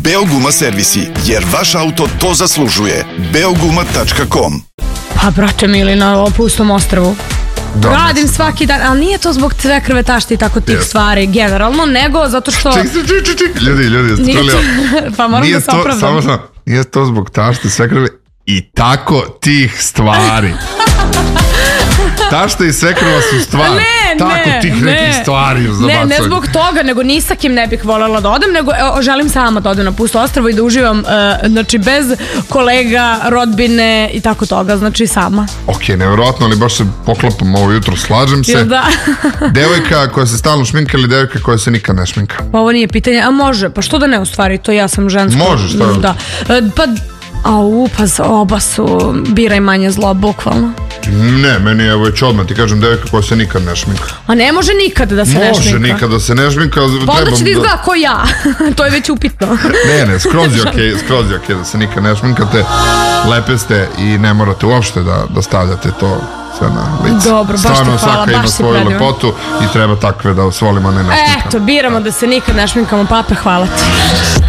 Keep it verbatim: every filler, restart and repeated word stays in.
Beoguma servisi, jer vaš auto to zaslužuje. beoguma tačka com. Pa, brate mili, na pustom ostrvu. Radim svaki dan, ali nije to zbog sve krvetašta i tako tih stvari generalno, nego zato što... Ček, ček, ček, ček, ljudi, ljudi, jeste čuli ovo? Pa moram da se opravdam. Samo sam, nije to zbog tašta sve krve i tako tih stvari. Tašta i svekrva su stvar. Ne, tako ne, tih ne. nekih stvari za Ne, bacanje. ne zbog toga, nego ni sa kim ne bih voljela da odem, nego evo, želim sama da odem na pusto ostrvo i da uživam, uh, znači bez kolega, rodbine i tako toga, znači sama. Ok, nevjerojatno, ali baš se poklapam ovo jutro, slažem se. Jel da? Devojka koja se stalno šminka ili devojka koja se nikad ne šminka? Pa ovo nije pitanje, a može, pa što da ne u stvari, to ja sam žensko. Može, šta je? Da, E, pa... Au, pa oba su bira i manje zlo, bukvalno. Ne, meni je već odmah ti kažem devojka koja se nikad ne šminka. A ne može nikad da se ne šminka. Može nikad da se ne šminka. Pa onda će da izgleda ko ja. To je već upitno. Ne, ne, skroz je okej, skroz je okej da se nikad ne šminkate. Lepe ste i ne morate uopšte da, da stavljate to sve na lice. Dobro, baš stvarno, ti hvala, svaka ima baš si svoju predivna. lepotu i treba takve da osvolimo, ne ne šminkamo. Eto, biramo da se nikad ne šminkamo, pape, hvala ti.